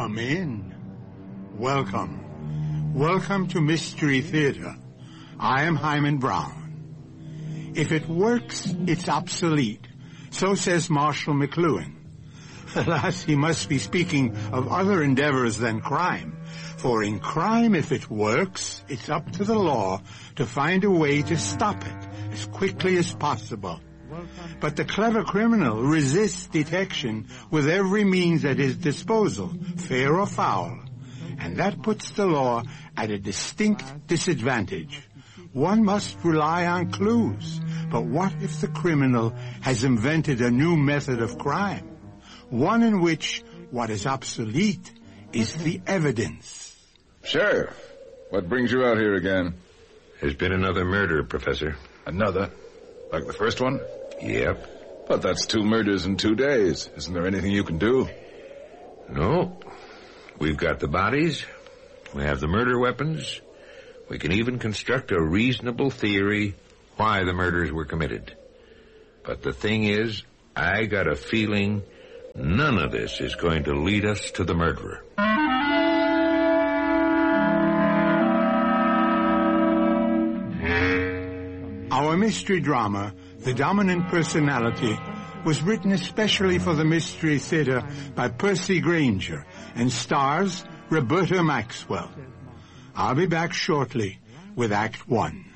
Come in. Welcome. Welcome to Mystery Theater. I am Hyman Brown. If it works, it's obsolete. So says Marshall McLuhan. Alas, he must be speaking of other endeavors than crime. For in crime, if it works, it's up to the law to find a way to stop it as quickly as possible. But the clever criminal resists detection with every means at his disposal, fair or foul. And that puts the law at a distinct disadvantage. One must rely on clues. But what if the criminal has invented a new method of crime? One in which what is obsolete is the evidence. Sheriff, what brings you out here again? There's been another murder, Professor. Another? Like the first one? Yep. But that's 2 murders in 2 days. Isn't there anything you can do? No. We've got the bodies. We have the murder weapons. We can even construct a reasonable theory why the murders were committed. But the thing is, I got a feeling none of this is going to lead us to the murderer. Our mystery drama, The Dominant Personality, was written especially for the Mystery Theater by Percy Granger and stars Roberta Maxwell. I'll be back shortly with Act 1.